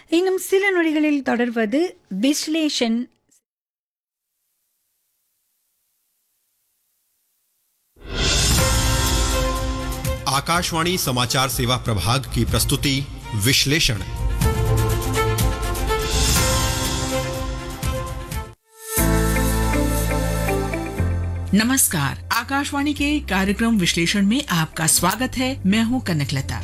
இன்னும் சில நொடிகளில் தொடர்வது விஸ்லேஷன். आकाशवाणी समाचार सेवा प्रभाग की प्रस्तुति विश्लेषण. नमस्कार, आकाशवाणी के कार्यक्रम विश्लेषण में आपका स्वागत है। मैं हूं कनकलता।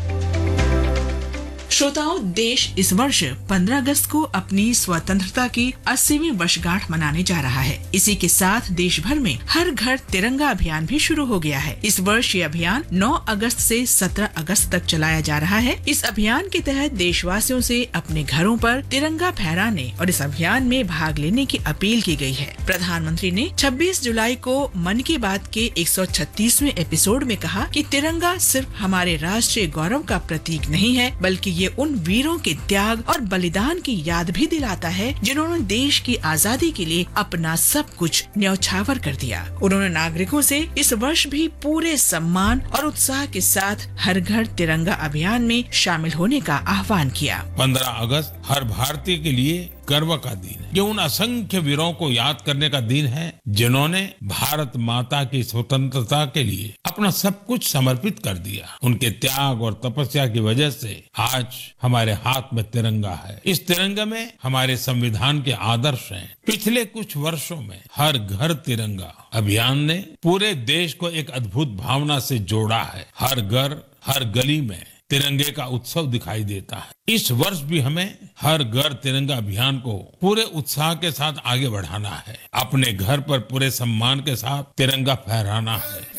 श्रोताओं, देश इस वर्ष 15 अगस्त को अपनी स्वतंत्रता की 80वीं वर्षगांठ मनाने जा रहा है। इसी के साथ देश भर में हर घर तिरंगा अभियान भी शुरू हो गया है। इस वर्ष ये अभियान 9 अगस्त से 17 अगस्त तक चलाया जा रहा है। इस अभियान के तहत देशवासियों से अपने घरों पर तिरंगा फहराने और इस अभियान में भाग लेने की अपील की गई है। प्रधानमंत्री ने 26 जुलाई को मन की बात के 136वें एपिसोड में कहा कि तिरंगा सिर्फ हमारे राष्ट्रीय गौरव का प्रतीक नहीं है, बल्कि ये उन वीरों के त्याग और बलिदान की याद भी दिलाता है जिन्होंने देश की आजादी के लिए अपना सब कुछ न्यौछावर कर दिया। उन्होंने नागरिकों से इस वर्ष भी पूरे सम्मान और उत्साह के साथ हर घर तिरंगा अभियान में शामिल होने का आह्वान किया। 15 अगस्त हर भारतीय के लिए गर्व का दिन है। ये उन असंख्य वीरों को याद करने का दिन है जिन्होंने भारत माता की स्वतंत्रता के लिए अपना सब कुछ समर्पित कर दिया। उनके त्याग और तपस्या की वजह से आज हमारे हाथ में तिरंगा है। इस तिरंगे में हमारे संविधान के आदर्श हैं। पिछले कुछ वर्षों में हर घर तिरंगा अभियान ने पूरे देश को एक अद्भुत भावना से जोड़ा है। हर घर, हर गली में तिरंगे का उत्सव दिखाई देता है। इस वर्ष भी हमें हर घर तिरंगा अभियान को पूरे उत्साह के साथ आगे बढ़ाना है। अपने घर पर पूरे सम्मान के साथ तिरंगा फहराना है।